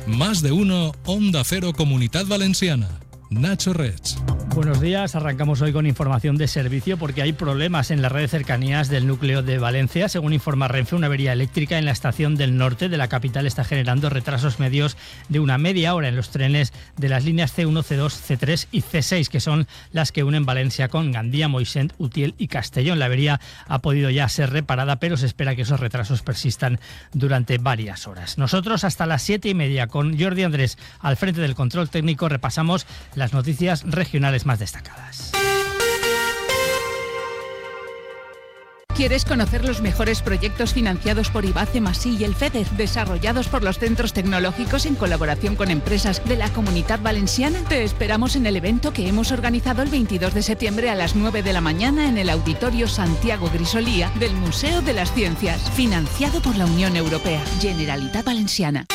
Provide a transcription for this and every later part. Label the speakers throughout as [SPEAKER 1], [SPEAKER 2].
[SPEAKER 1] Más de uno, Onda Cero Comunidad Valenciana. Nacho Reig.
[SPEAKER 2] Buenos días, arrancamos hoy con información de servicio porque hay problemas en la red de cercanías del núcleo de Valencia. Según informa Renfe, una avería eléctrica en la estación del norte de la capital está generando retrasos medios de una media hora en los trenes de las líneas C1, C2, C3 y C6, que son las que unen Valencia con Gandía, Moixent, Utiel y Castellón. La avería ha podido ya ser reparada, pero se espera que esos retrasos persistan durante varias horas. Nosotros hasta las 7:30 con Jordi Andrés al frente del control técnico repasamos las noticias regionales más destacadas.
[SPEAKER 3] ¿Quieres conocer los mejores proyectos financiados por IBACE, Masí y el FEDER, desarrollados por los centros tecnológicos en colaboración con empresas de la Comunidad Valenciana? Te esperamos en el evento que hemos organizado el 22 de septiembre a las 9 de la mañana en el Auditorio Santiago Grisolía del Museo de las Ciencias, financiado por la Unión Europea. Generalitat Valenciana.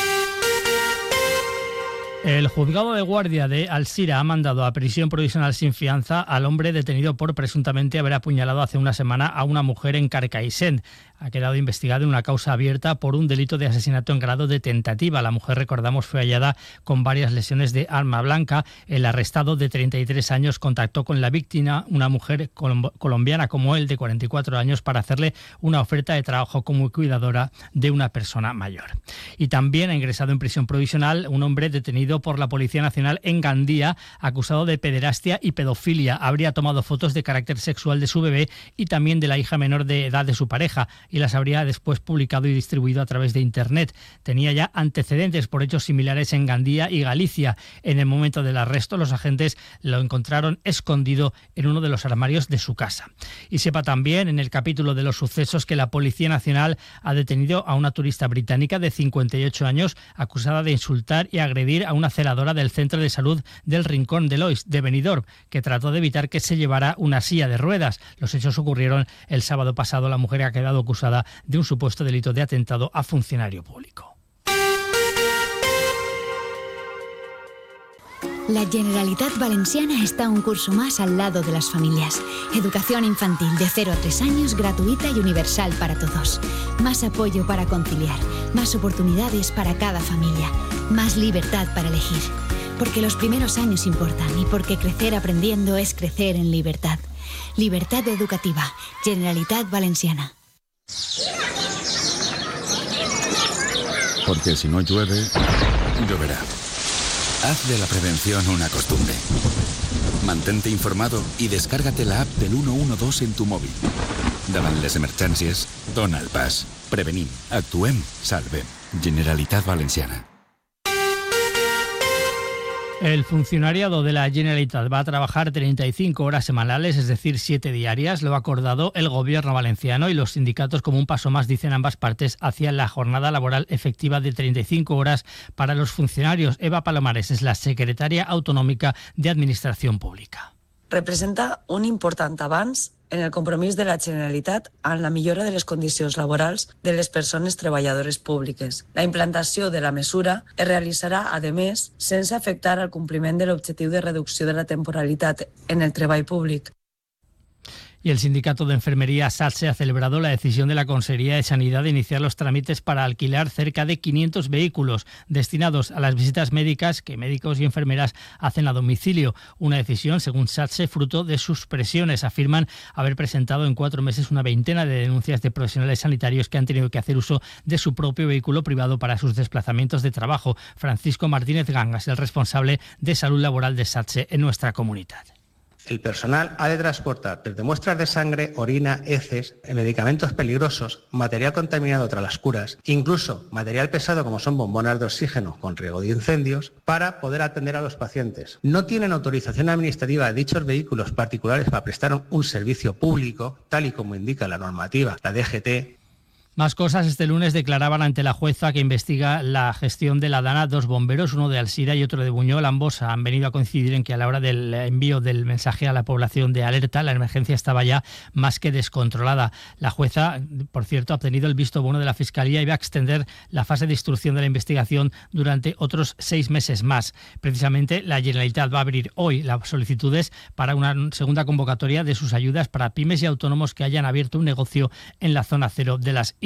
[SPEAKER 2] El juzgado de guardia de Alzira ha mandado a prisión provisional sin fianza al hombre detenido por presuntamente haber apuñalado hace una semana a una mujer en Carcaixent. Ha quedado investigado en una causa abierta por un delito de asesinato en grado de tentativa. La mujer, recordamos, fue hallada con varias lesiones de arma blanca. El arrestado, de 33 años, contactó con la víctima, una mujer colombiana como él, de 44 años, para hacerle una oferta de trabajo como cuidadora de una persona mayor. Y también ha ingresado en prisión provisional un hombre detenido por la Policía Nacional en Gandía, acusado de pederastia y pedofilia. Habría tomado fotos de carácter sexual de su bebé y también de la hija menor de edad de su pareja, y las habría después publicado y distribuido a través de Internet. Tenía ya antecedentes por hechos similares en Gandía y Galicia. En el momento del arresto, los agentes lo encontraron escondido en uno de los armarios de su casa. Y sepa también, en el capítulo de los sucesos, que la Policía Nacional ha detenido a una turista británica de 58 años acusada de insultar y agredir a una celadora del Centro de Salud del Rincón de Lois, de Benidorm, que trató de evitar que se llevara una silla de ruedas. Los hechos ocurrieron el sábado pasado. La mujer ha quedado acusada de un supuesto delito de atentado a funcionario público.
[SPEAKER 4] La Generalitat Valenciana está un curso más al lado de las familias. Educación infantil de 0 a 3 años, gratuita y universal para todos. Más apoyo para conciliar, más oportunidades para cada familia, más libertad para elegir. Porque los primeros años importan y porque crecer aprendiendo es crecer en libertad. Libertad educativa. Generalitat Valenciana.
[SPEAKER 5] Porque si no llueve, lloverá. Haz de la prevención una costumbre. Mantente informado y descárgate la app del 112 en tu móvil. Davant les emergències, dona el pas. Prevenim, actuem, salvem. Generalitat Valenciana.
[SPEAKER 2] El funcionariado de la Generalitat va a trabajar 35 horas semanales, es decir, 7 diarias. Lo ha acordado el gobierno valenciano y los sindicatos como un paso más, dicen ambas partes, hacia la jornada laboral efectiva de 35 horas para los funcionarios. Eva Palomares es la secretaria autonòmica de Administración Pública.
[SPEAKER 6] Representa un important avanç en el compromís de la Generalitat en la millora de les condicions laborals de les persones treballadores públiques. La implantació de la mesura es realitzarà, a més, sense afectar el compliment de l'objectiu de reducció de la temporalitat en el treball públic.
[SPEAKER 2] Y el sindicato de enfermería SATSE ha celebrado la decisión de la Consejería de Sanidad de iniciar los trámites para alquilar cerca de 500 vehículos destinados a las visitas médicas que médicos y enfermeras hacen a domicilio. Una decisión, según SATSE, fruto de sus presiones. Afirman haber presentado en 4 meses una veintena de denuncias de profesionales sanitarios que han tenido que hacer uso de su propio vehículo privado para sus desplazamientos de trabajo. Francisco Martínez Gangas, el responsable de salud laboral de SATSE en nuestra comunidad.
[SPEAKER 7] El personal ha de transportar desde muestras de sangre, orina, heces, medicamentos peligrosos, material contaminado tras las curas, incluso material pesado como son bombonas de oxígeno con riesgo de incendios, para poder atender a los pacientes. No tienen autorización administrativa dichos vehículos particulares para prestar un servicio público, tal y como indica la normativa, la DGT.
[SPEAKER 2] Más cosas. Este lunes declaraban ante la jueza que investiga la gestión de la Dana 2 bomberos, uno de Alzira y otro de Buñol. Ambos han venido a coincidir en que a la hora del envío del mensaje a la población de alerta, la emergencia estaba ya más que descontrolada. La jueza, por cierto, ha obtenido el visto bueno de la Fiscalía y va a extender la fase de instrucción de la investigación durante otros 6 meses más. Precisamente, la Generalitat va a abrir hoy las solicitudes para una segunda convocatoria de sus ayudas para pymes y autónomos que hayan abierto un negocio en la zona cero de las